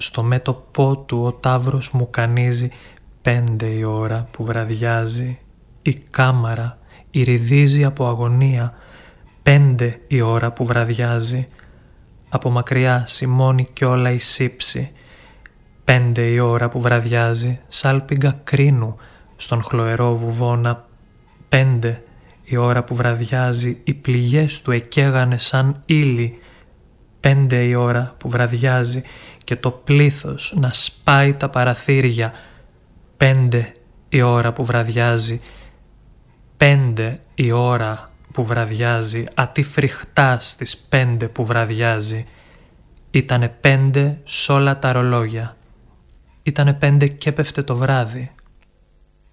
στο μέτωπό του ο ταύρος μου κανίζει. 5 η ώρα που βραδιάζει. Η κάμαρα ηριδίζει από αγωνία. 5 η ώρα που βραδιάζει. Από μακριά σημώνει κι όλα η σύψη. 5 η ώρα που βραδιάζει. Σάλπιγγα κρίνου στον χλωερό βουβόνα. 5 η ώρα που βραδιάζει. Οι πληγές του εκαίγανε σαν ύλη. 5 η ώρα που βραδιάζει και το πλήθος να σπάει τα παραθύρια. 5 η ώρα που βραδιάζει. 5 η ώρα που βραδιάζει. Ατί φρικτά στις 5 που βραδιάζει. Ήτανε 5 σ' όλα τα ρολόγια. Ήτανε 5 κι έπεφτε το βράδυ.